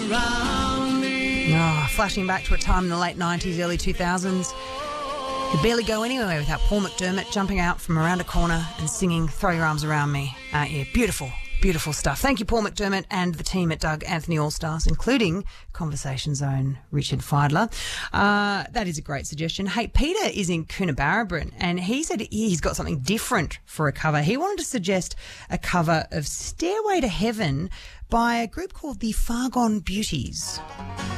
around me. Oh, flashing back to a time in the late 90s, early 2000s. Could barely go anywhere without Paul McDermott jumping out from around a corner and singing Throw Your Arms Around Me. Yeah, beautiful, beautiful stuff. Thank you, Paul McDermott and the team at Doug Anthony All-Stars, including Conversation's own Richard Feidler. That is a great suggestion. Hey, Peter is in Coonabarabran and he said he's got something different for a cover. He wanted to suggest a cover of Stairway to Heaven by a group called the Far Gone Beauties.